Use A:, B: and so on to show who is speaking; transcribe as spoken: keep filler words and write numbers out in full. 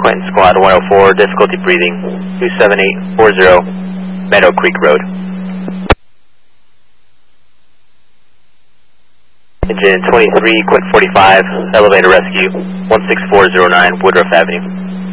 A: Quentin Squad one oh four, difficulty breathing, two seven eight four zero, Meadow Creek Road. Engine twenty-three, Quentin forty-five, elevator rescue, one six four zero nine, Woodruff Avenue.